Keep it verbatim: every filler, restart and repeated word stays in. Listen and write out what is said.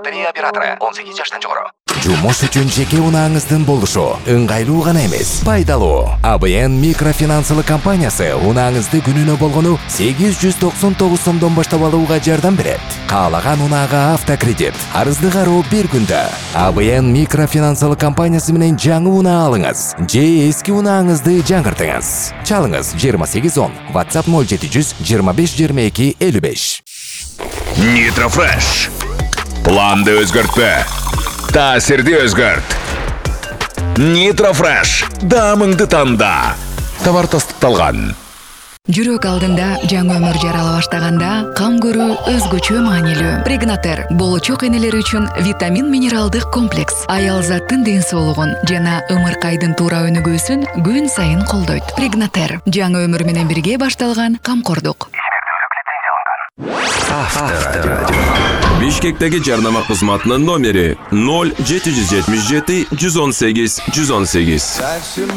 Лотерея операторы он сегиз жаштан жогору. Жумуш үчүн жеке унааңыздын болушу ыңгайлуу гана эмес, пайдалуу. А Б Н микрофинансылык компаниясы унааңызды күнүнө болгону сегиз жүз токсон тогуз сомдон баштап алууга жардам берет. Каалаган унаага автокредит, арызды кароо бир күндө. А Б Н микрофинансылык компаниясы менен жаңы унаа алыңыз же эски унааңызды жаңыртыңыз. Чалыңыз жыйырма сегиз он, WhatsApp ноль жети жүз жыйырма беш жыйырма эки элүү беш. Нитрофреш. Планды өзгөртпө. Таасирди өзгөрт. Нитрофреш. Даамыңды танда. Товар тастыкталган. Жүрөк алдында жаңы өмүр жарала баштаганда кам көрүү өзгөчө маанилүү. Прегнатер болочок энелер үчүн витамин минералдык комплекс аял заттын ден соолугун жана ымыркайдын туура өнүгүүсүн күн сайын колдойт. Прегнатер жаңы өмүр менен бирге башталган камкордук. Авторадио. Бишкектеги жарнама кызматынын номери ноль жети жүз жетимиш жети жүз он сегиз жүз он сегиз.